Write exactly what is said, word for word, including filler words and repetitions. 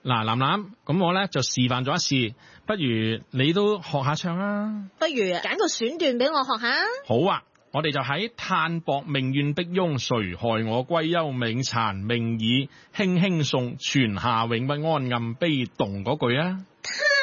嗱，楠楠，咁我咧就示範咗一次，不如你都學下唱啊？ 不如揀個選段俾我學下。 好啊，我哋就喺嘆薄命怨逼庸，誰害我歸幽冥殘命已輕輕送，泉下永不安，暗悲動嗰句啊。